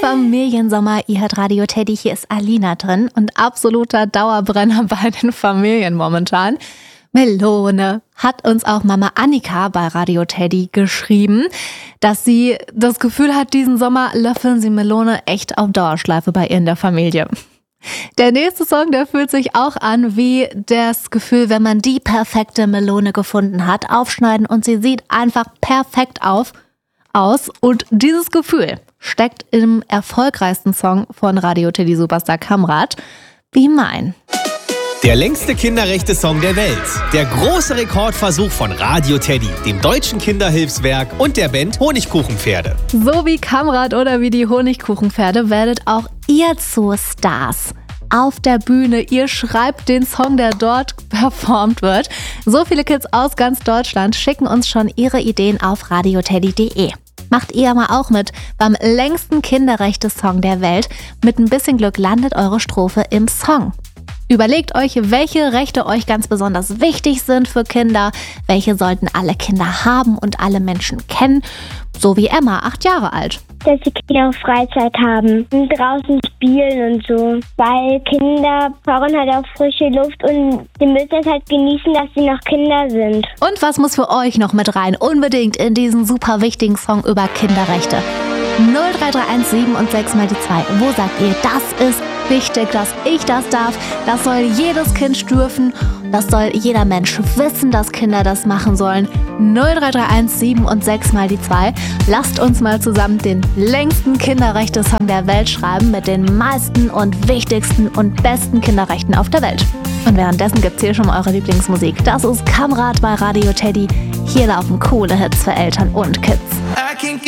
Familiensommer. Ihr hört Radio Teddy, hier ist Alina drin und absoluter Dauerbrenner bei den Familien momentan. Melone hat uns auch Mama Annika bei Radio Teddy geschrieben, dass sie das Gefühl hat, diesen Sommer löffeln sie Melone echt auf Dauerschleife bei ihr in der Familie. Der nächste Song, der fühlt sich auch an wie das Gefühl, wenn man die perfekte Melone gefunden hat, aufschneiden und sie sieht einfach perfekt aus. Und dieses Gefühl steckt im erfolgreichsten Song von Radio Teddy Superstar Kamrat, Be Mine. Der längste Kinderrechte-Song der Welt. Der große Rekordversuch von Radio Teddy, dem Deutschen Kinderhilfswerk und der Band Honigkuchenpferde. So wie Kamrat oder wie die Honigkuchenpferde werdet auch ihr zu Stars. Auf der Bühne, ihr schreibt den Song, der dort performt wird. So viele Kids aus ganz Deutschland schicken uns schon ihre Ideen auf radioteddy.de. Macht ihr mal auch mit beim längsten Kinderrechte-Song der Welt. Mit ein bisschen Glück landet eure Strophe im Song. Überlegt euch, welche Rechte euch ganz besonders wichtig sind für Kinder, welche sollten alle Kinder haben und alle Menschen kennen, so wie Emma, 8 Jahre alt. Dass die Kinder auch Freizeit haben und draußen spielen und so, weil Kinder brauchen halt auch frische Luft und die müssen es halt genießen, dass sie noch Kinder sind. Und was muss für euch noch mit rein? Unbedingt in diesen super wichtigen Song über Kinderrechte. 03317 und 6 mal die 2. Wo sagt ihr, das ist wichtig, dass ich das darf? Das soll jedes Kind dürfen. Das soll jeder Mensch wissen, dass Kinder das machen sollen. 03317 und 6 mal die 2. Lasst uns mal zusammen den längsten Kinderrechte-Song der Welt schreiben mit den meisten und wichtigsten und besten Kinderrechten auf der Welt. Und währenddessen gibt's hier schon eure Lieblingsmusik. Das ist Kamrat bei Radio Teddy. Hier laufen coole Hits für Eltern und Kids.